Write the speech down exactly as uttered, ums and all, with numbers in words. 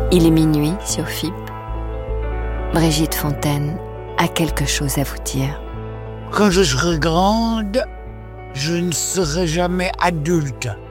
Il est minuit sur F I P. Brigitte Fontaine a quelque chose à vous dire. Quand je serai grande, je ne serai jamais adulte.